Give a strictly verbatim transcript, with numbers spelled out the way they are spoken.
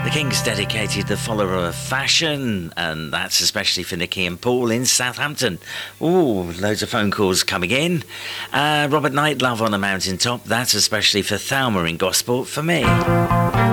The Kings dedicated the follower of fashion, and that's especially for Nikki and Paul in Southampton. Ooh, loads of phone calls coming in. Uh, Robert Knight, Love on a Mountain Top, that's especially for Thelma in Gosport for me.